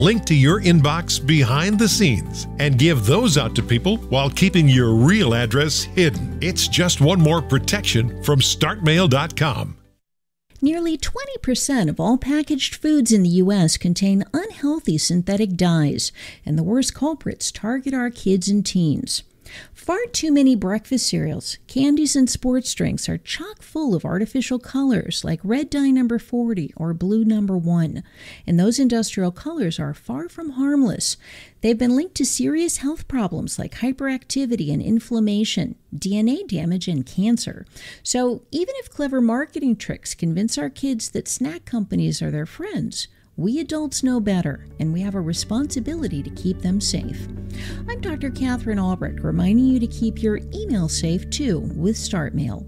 Link to your inbox behind the scenes and give those out to people while keeping your real address hidden. It's just one more protection from StartMail.com. Nearly 20% of all packaged foods in the U.S. contain unhealthy synthetic dyes, and the worst culprits target our kids and teens. Far too many breakfast cereals, candies, and sports drinks are chock full of artificial colors like red dye number 40 or blue number 1, and those industrial colors are far from harmless. They've been linked to serious health problems like hyperactivity and inflammation, DNA damage, and cancer. So even if clever marketing tricks convince our kids that snack companies are their friends, we adults know better, and we have a responsibility to keep them safe. I'm Dr. Catherine Albrecht, reminding you to keep your email safe, too, with StartMail.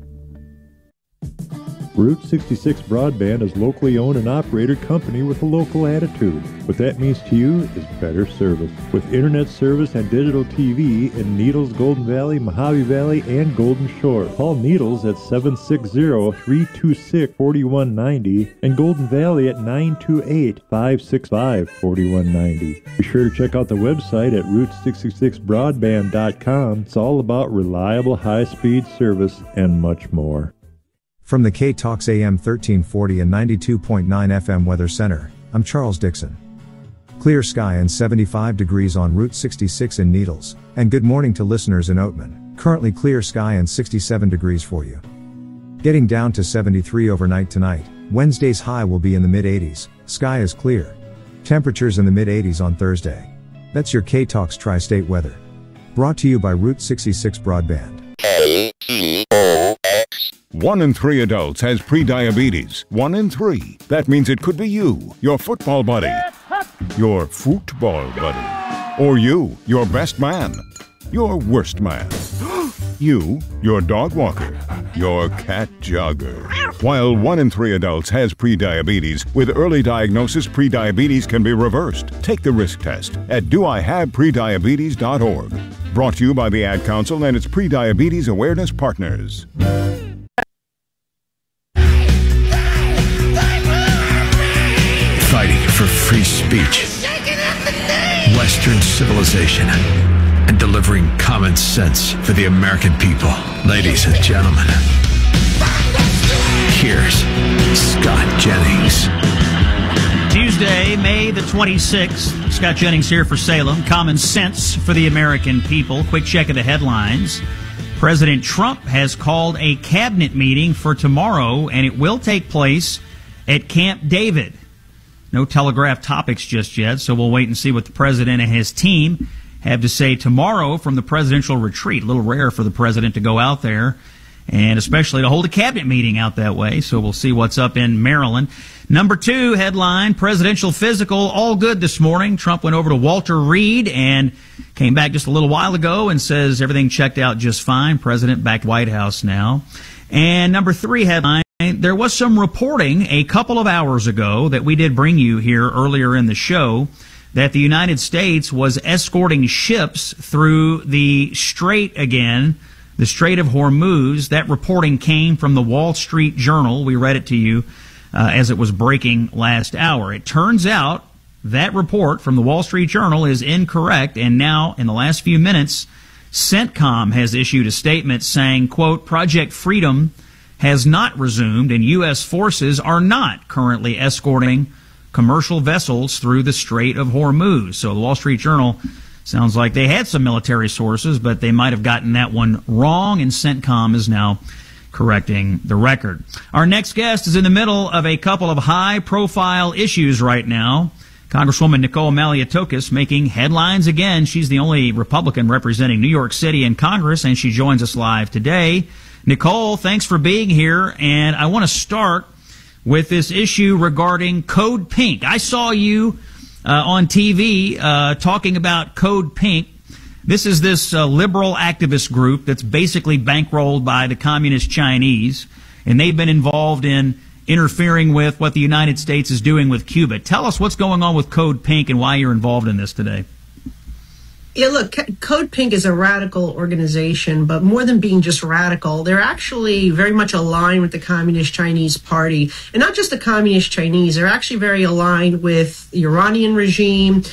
Route 66 Broadband is locally owned and operated company with a local attitude. What that means to you is better service. With internet service and digital TV in Needles, Golden Valley, Mojave Valley, and Golden Shore. Call Needles at 760-326-4190 and Golden Valley at 928-565-4190. Be sure to check out the website at Route66Broadband.com. It's all about reliable high-speed service and much more. From the K-Talks AM 1340 and 92.9 FM Weather Center, I'm Charles Dixon. Clear sky and 75 degrees on Route 66 in Needles, and good morning to listeners in Oatman. Currently clear sky and 67 degrees for you. Getting down to 73 overnight tonight. Wednesday's high will be in the mid-80s, sky is clear. Temperatures in the mid-80s on Thursday. That's your K-Talks Tri-State weather. Brought to you by Route 66 Broadband. KTOX. 1 in 3 adults has prediabetes. 1 in 3. That means it could be you, your football buddy, your football buddy, or you, your best man, your worst man, you, your dog walker, your cat jogger. While 1 in 3 adults has prediabetes, with early diagnosis, prediabetes can be reversed. Take the risk test at doihaveprediabetes.org. Brought to you by the Ad Council and its Prediabetes Awareness Partners. Fighting for free speech, Western civilization, and delivering common sense for the American people. Ladies and gentlemen, here's Scott Jennings. Tuesday, May the 26th. Scott Jennings here for Salem. Common sense for the American people. Quick check of the headlines. President Trump has called a cabinet meeting for tomorrow, and it will take place at Camp David. No telegraphed topics just yet, so we'll wait and see what the president and his team have to say tomorrow from the presidential retreat. A little rare for the president to go out there, and especially to hold a cabinet meeting out that way, so we'll see what's up in Maryland. Number 2 headline, presidential physical, all good this morning. Trump went over to Walter Reed and came back just a little while ago and says everything checked out just fine. President back White House now. And number 3 headline, there was some reporting a couple of hours ago that we did bring you here earlier in the show that the United States was escorting ships through the Strait again, the Strait of Hormuz. That reporting came from the Wall Street Journal. We read it to you as it was breaking last hour. It turns out that report from the Wall Street Journal is incorrect, and now, in the last few minutes, CENTCOM has issued a statement saying, quote, Project Freedom has not resumed, and U.S. forces are not currently escorting commercial vessels through the Strait of Hormuz. So the Wall Street Journal sounds like they had some military sources, but they might have gotten that one wrong, and CENTCOM is now correcting the record. Our next guest is in the middle of a couple of high-profile issues right now. Congresswoman Nicole Malliotakis making headlines again. She's the only Republican representing New York City in Congress, and she joins us live today. Nicole, thanks for being here, and I want to start with this issue regarding Code Pink. I saw you on TV talking about Code Pink. This is this liberal activist group that's basically bankrolled by the communist Chinese, and they've been involved in interfering with what the United States is doing with Cuba. Tell us what's going on with Code Pink and why you're involved in this today. Yeah, look, Code Pink is a radical organization, but more than being just radical, they're actually very much aligned with the Communist Chinese Party. And not just the Communist Chinese, they're actually very aligned with the Iranian regime.